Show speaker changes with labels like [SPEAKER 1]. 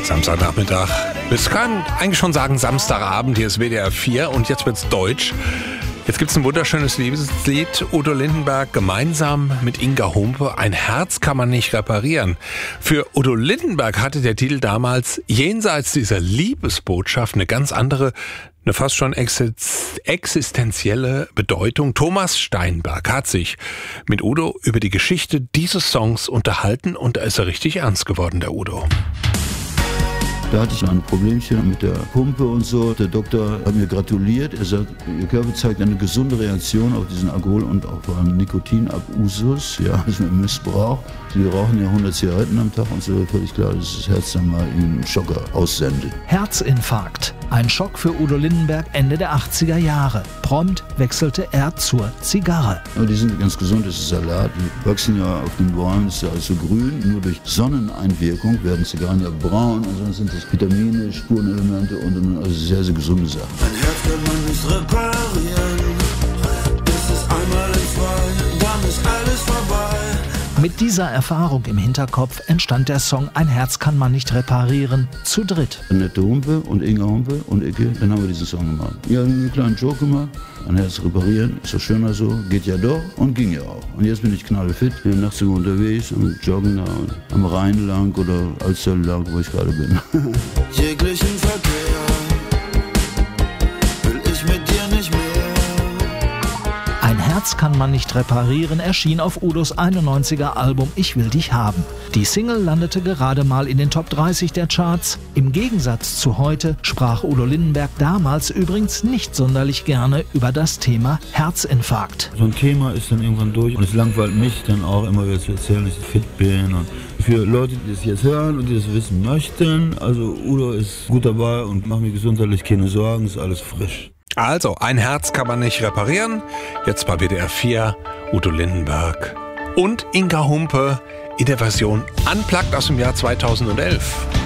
[SPEAKER 1] Samstagnachmittag. Wir können eigentlich schon sagen Samstagabend, hier ist WDR 4 und jetzt wird's deutsch. Jetzt gibt's ein wunderschönes Liebeslied, Udo Lindenberg gemeinsam mit Inga Humpe, Ein Herz kann man nicht reparieren. Für Udo Lindenberg hatte der Titel damals jenseits dieser Liebesbotschaft eine ganz andere, eine fast schon existenzielle Bedeutung. Thomas Steinberg hat sich mit Udo über die Geschichte dieses Songs unterhalten und da ist er richtig ernst geworden, der Udo.
[SPEAKER 2] Da hatte ich ein Problemchen mit der Pumpe und so. Der Doktor hat mir gratuliert. Er sagt, Ihr Körper zeigt eine gesunde Reaktion auf diesen Alkohol- und auf einen Nikotinabusus, ja, also einen Missbrauch. Sie rauchen ja 100 Zigaretten am Tag und so, völlig klar, dass das Herz dann mal einen Schocker aussendet.
[SPEAKER 3] Herzinfarkt. Ein Schock für Udo Lindenberg Ende der 80er Jahre. Prompt wechselte er zur Zigarre.
[SPEAKER 2] Aber die sind ganz gesund, das ist Salat. Die wachsen ja auf den Bäumen, das ist ja alles so grün. Nur durch Sonneneinwirkung werden Zigarren ja braun. Ansonsten sind das Vitamine, Spurenelemente und also sehr, sehr gesunde Sachen.
[SPEAKER 4] Ein Herz kann man nicht reparieren. Ist es einmal entfallen, dann ist alles vorbei.
[SPEAKER 3] Mit dieser Erfahrung im Hinterkopf entstand der Song Ein Herz kann man nicht reparieren, zu dritt.
[SPEAKER 2] Annette Humpe und Inga Humpe und Icke, dann haben wir diesen Song gemacht. Ja, einen kleinen Joke gemacht. Ein Herz reparieren, ist doch schöner so, geht ja doch und ging ja auch. Und jetzt bin ich knallfit, bin nachts sogar unterwegs, am Joggen da und am Rhein lang oder Alster lang, wo ich gerade bin.
[SPEAKER 4] Jeglichen Verkehr will ich mit dir nicht mehr.
[SPEAKER 3] Ein Herz kann man nicht reparieren erschien auf Udos 91er Album Ich will dich haben. Die Single landete gerade mal in den Top 30 der Charts. Im Gegensatz zu heute sprach Udo Lindenberg damals übrigens nicht sonderlich gerne über das Thema Herzinfarkt.
[SPEAKER 2] So ein Thema ist dann irgendwann durch und es langweilt mich dann auch immer wieder zu erzählen, dass ich fit bin. Und für Leute, die das jetzt hören und die das wissen möchten, also Udo ist gut dabei und macht mir gesundheitlich keine Sorgen, ist alles frisch.
[SPEAKER 1] Also, Ein Herz kann man nicht reparieren. Jetzt bei WDR 4, Udo Lindenberg und Inga Humpe in der Version Unplugged aus dem Jahr 2011.